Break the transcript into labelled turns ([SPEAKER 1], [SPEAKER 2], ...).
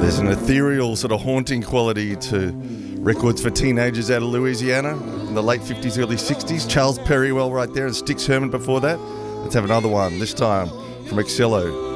[SPEAKER 1] There's an ethereal sort of haunting quality to records for teenagers out of Louisiana in the late 50s, early 60s. Charles Perrywell right there and Stix Herman before that. Let's have another one, this time from Excello.